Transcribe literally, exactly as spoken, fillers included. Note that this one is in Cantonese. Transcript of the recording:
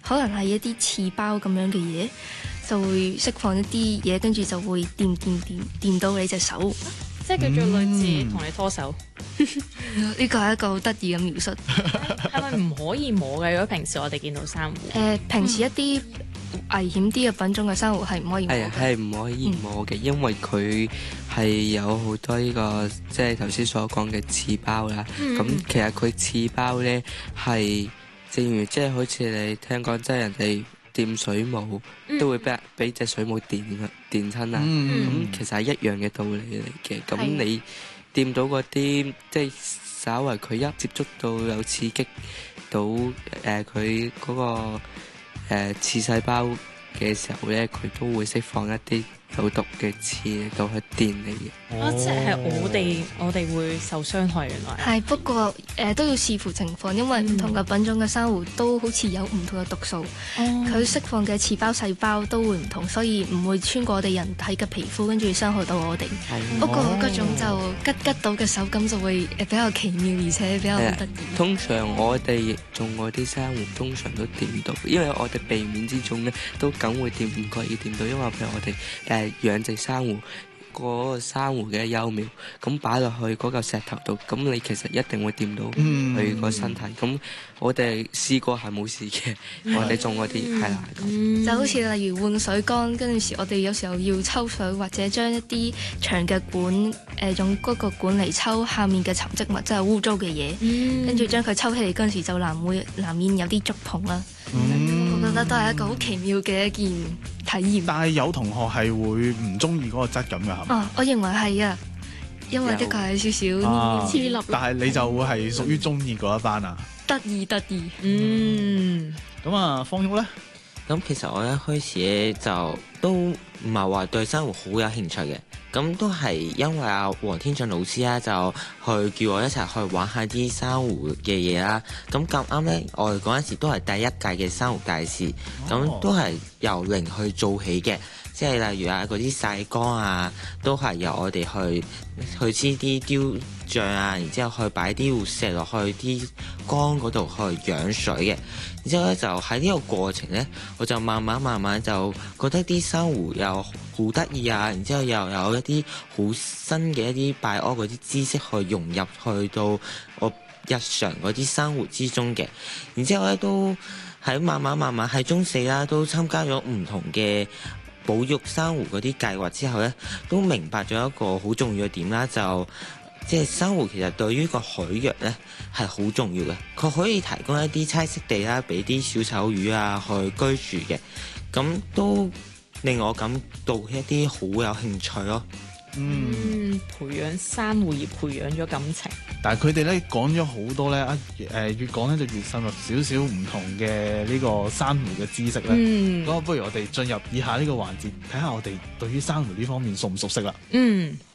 可能係一啲刺胞咁樣嘅嘢，就會釋放一啲嘢，跟住就會掂掂掂掂到你隻手。 即係叫做類似同你拖手。 呢個係一個好得意嘅描述。 係咪唔可以摸嘅？如果平時我哋見到珊瑚， 誒、呃，平時一啲危險啲嘅品種嘅珊瑚係唔可以摸嘅。 係係唔可以摸嘅，嗯、因為佢係有好多呢、呢個即係頭先所講嘅刺胞啦。咁、嗯、其實佢刺胞咧係正如即係好似你聽講，即係人哋掂水母、嗯、都會俾俾隻水母電電親啊。咁、嗯、其實係一樣嘅道理嚟嘅。咁你掂到嗰啲即係稍為佢一接觸到有刺激到誒佢嗰個誒、呃、刺細胞嘅時候咧，佢都會釋放一啲有毒嘅刺嚟到去電你嘅。 哦，即係我哋我哋會受傷害，原來係。不過誒、呃、都要視乎情況，因為唔同嘅品種嘅珊瑚都好似有唔同嘅毒素，佢、嗯、釋放嘅刺胞細胞都會唔同，所以唔會穿過我哋人體嘅皮膚，跟住傷害到我哋。不過嗰種就吉吉到嘅手感就會誒比較奇妙，而且比較得意。 通常我哋種嗰啲珊瑚通常都掂到，因為我哋避免之中咧都梗會掂唔覺意掂到，因為譬如我哋誒、呃、養殖珊瑚。嗰個珊瑚嘅幼苗，咁擺落去嗰嚿石頭度，咁你其實一定會掂到佢個身體。咁、嗯、我哋試過係冇事嘅，嗯、我哋種嗰啲係啦。 嗯、就好似例如換水缸，跟住時我哋有時候要抽水，或者將一啲長嘅管誒、呃、用嗰個管嚟抽下面嘅沉積物，即係污糟嘅嘢，跟住將佢抽起嚟嗰陣時就難會難免有啲觸碰啦。嗯、我覺得都係一個好奇妙嘅一件體驗。 但係有同學係會唔中意嗰個質感㗎，係咪？ 哦，我認為係啊，因為的確係少少黐粒粒。 但係你就會係屬於中意嗰一班啊？ 得意得意。 嗯。 咁啊，方旭咧？ 咁其實我一開始咧就都唔係話對珊瑚好有興趣嘅，咁都係因為阿黃天俊老師啦，就去叫我一齊去玩下啲珊瑚嘅嘢啦。咁咁啱咧，我哋嗰陣時都係第一屆嘅珊瑚界試，咁、哦、都係由零去做起嘅。即係例如啊，嗰啲曬缸啊，都係由我哋去去黐啲雕像啊，然之後去擺啲活石落去啲缸嗰度去養水嘅。然之後咧，就喺呢個過程咧，我就慢慢慢慢就覺得啲珊瑚又好得意啊，然之後又有一啲好新嘅一啲拜柯嗰啲知識去融入去到我日常嗰啲生活之中嘅。然之後咧，都喺慢慢慢慢喺中四啦，都參加咗唔同嘅保育珊瑚嗰啲計劃之後咧，都明白咗一個好重要嘅點啦，就即係珊瑚其實對於個海洋咧係好重要嘅，佢可以提供一啲棲息地啦，俾啲小丑魚啊去居住嘅，咁都令我感到一啲好有興趣咯。 嗯，培養珊瑚而培養咗感情。 但係佢哋咧講咗好多咧，啊誒越講咧就越深入少少唔同嘅呢個珊瑚嘅知識咧。咁、嗯、不如我哋進入以下呢個環節，睇下我哋對於珊瑚呢方面熟唔熟悉啦。 嗯。